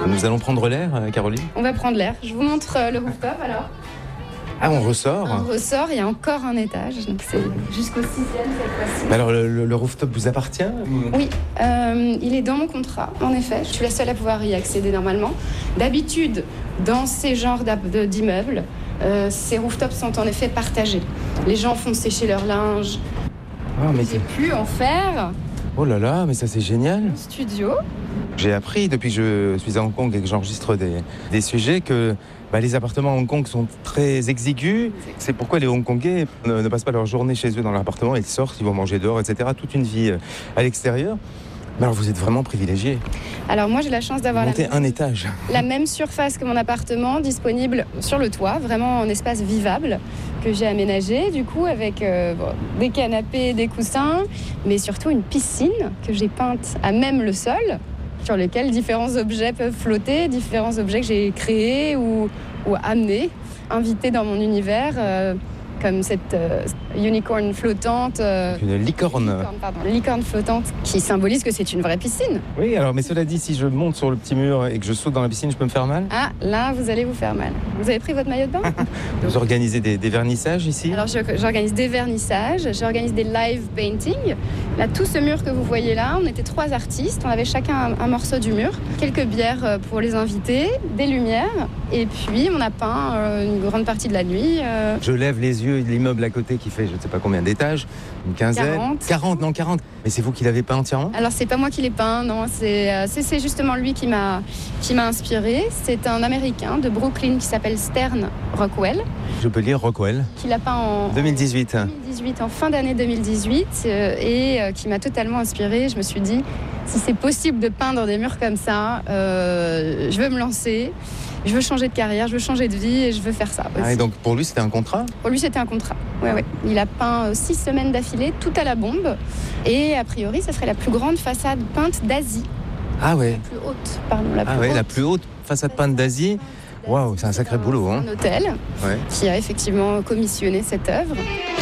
Nous allons prendre l'air, Caroline. On va prendre l'air. Je vous montre le rooftop alors. Ah, on ressort. On ressort, il y a encore un étage, donc c'est jusqu'au 6e cette fois-ci. Alors le rooftop vous appartient ou... Oui, il est dans mon contrat, en effet. Je suis la seule à pouvoir y accéder normalement. D'habitude, dans ces genres d'immeubles, ces rooftops sont en effet partagés. Les gens font sécher leur linge. Ah, mais J'ai pu en faire. Oh là là, mais ça c'est génial. Un studio. J'ai appris depuis que je suis à Hong Kong et que j'enregistre des sujets que les appartements à Hong Kong sont très exigus. C'est pourquoi les Hongkongais ne passent pas leur journée chez eux dans leur appartement. Ils sortent, ils vont manger dehors, etc. Toute une vie à l'extérieur. Mais alors vous êtes vraiment privilégié. Alors moi j'ai la chance d'avoir un étage. La même surface que mon appartement, disponible sur le toit, vraiment un espace vivable que j'ai aménagé du coup avec des canapés, des coussins, mais surtout une piscine que j'ai peinte à même le sol, sur lequel différents objets peuvent flotter, différents objets que j'ai créés ou amenés, invités dans mon univers, comme cette unicorn flottante. Une licorne. Licorne flottante qui symbolise que c'est une vraie piscine. Oui, alors mais cela dit, si je monte sur le petit mur et que je saute dans la piscine, je peux me faire mal ? Ah, là, vous allez vous faire mal. Vous avez pris votre maillot de bain ? Vous organisez des vernissages ici ? Alors j'organise des vernissages, j'organise des live paintings. Là, tout ce mur que vous voyez là, on était 3 artistes, on avait chacun un morceau du mur, quelques bières pour les invités, des lumières, et puis on a peint une grande partie de la nuit. Je lève les yeux, l'immeuble à côté qui fait je ne sais pas combien d'étages, une quinzaine, 40. Mais c'est vous qui l'avez peint entièrement ? Alors c'est pas moi qui l'ai peint, non, c'est justement lui qui m'a inspiré. C'est un Américain de Brooklyn qui s'appelle Stern Rockwell. Je peux lire Rockwell. Qui l'a peint en 2018, en fin d'année 2018, et qui m'a totalement inspirée. Je me suis dit, si c'est possible de peindre des murs comme ça, je veux me lancer. Je veux changer de carrière, je veux changer de vie et je veux faire ça aussi. Ah, et donc pour lui, c'était un contrat ? Pour lui, c'était un contrat. Ouais. Il a peint 6 semaines d'affilée, tout à la bombe. Et a priori, ça serait la plus grande façade peinte d'Asie. Ah ouais. La plus haute, la plus haute façade peinte d'Asie. Waouh, c'est un sacré boulot. Un hôtel qui a effectivement commissionné cette œuvre.